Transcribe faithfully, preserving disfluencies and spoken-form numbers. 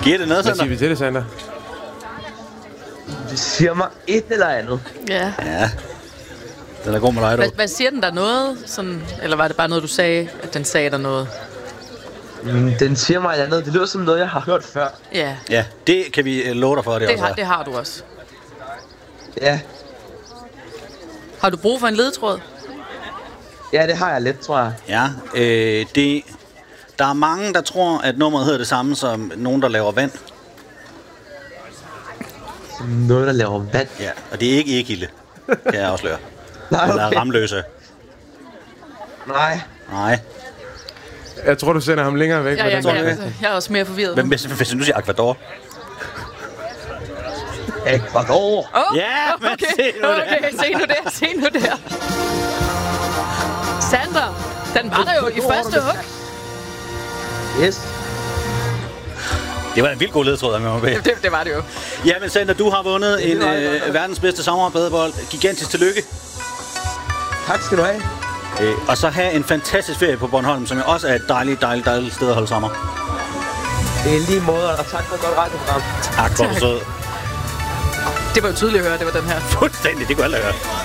Giver det noget, Hvad Sander? siger vi til det, Sander? Det siger mig et eller andet. Ja. Ja. Den er god med dig, Hvad, du. hvad siger den der noget? Sådan, eller var det bare noget, du sagde, at den sagde der noget? Mm, Den siger mig et eller andet. Det lyder som noget, jeg har hørt før. Ja, Ja, det kan vi øh, love dig for, det, det også har, er. det har du også. Ja, Har du brug for en ledetråd? ja det har jeg lidt, tror jeg. Ja, øh, det... Der er mange, der tror, at nummeret hedder det samme som nogen, der laver vand. Som noget, der laver vand. Ja, og det er ikke Egilde, kan jeg afsløre. Nej, Eller okay. Ramløse. Nej. Nej. Jeg tror, du sender ham længere væk. Ja, med ja, den ja, der. altså, jeg er også mere forvirret. Hvem hvis, hvis du siger Ecuador? Ecuador. Oh, Ja, men okay, se nu der. okay, se nu der, se nu der. Sander, den var der jo i første hug. Yes. Det var en vildt god ledtråd, med mig. Det, det var det jo. Ja, men Sander, du har vundet en det var det øh, godt. verdens bedste sommerbadebold. Gigantisk tillykke. Tak skal du have. Øh, og så have en fantastisk ferie på Bornholm, som jo også er et dejligt, dejligt, dejligt sted at holde sommer. Det er lige måde, og tak for et godt radioprogram. Tak for, du Tak. sød. Det var jo tydeligt at høre, det var den her. Fuldstændig, det kunne alle høre.